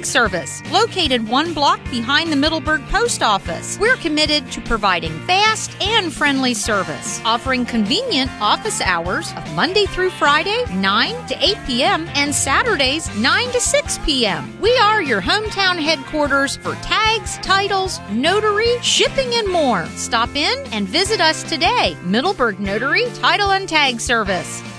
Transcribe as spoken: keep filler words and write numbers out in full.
Service, located one block behind the Middleburg Post Office. We're committed to providing fast and friendly service, offering convenient office hours of Monday through Friday, nine to eight p.m., and Saturdays, nine to six p.m. We are your hometown headquarters for tags, titles, notary, shipping, and more. Stop in and visit us today. Middleburg Notary Title and Tag Service.